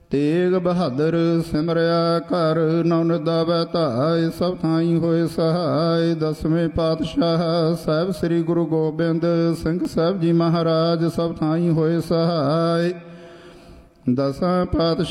ਤੇਗ ਬਹਾਦਰ ਸਿਮਰਿਆ ਘਰ ਨੌ ਦਾਵੈ ਧਾਇ ਸਭ ਥਾਈ ਹੋਏ ਸਹਾਇ। ਦਸਵੇਂ ਪਾਤਸ਼ਾਹ ਸਾਹਿਬ ਸ੍ਰੀ ਗੁਰੂ ਗੋਬਿੰਦ ਸਿੰਘ ਸਾਹਿਬ ਜੀ ਮਹਾਰਾਜ ਸਭ ਥਾਈ ਹੋਏ ਸਹਾਇ। ਦਸਾਂ ਪਾਤਸ਼ਾਹ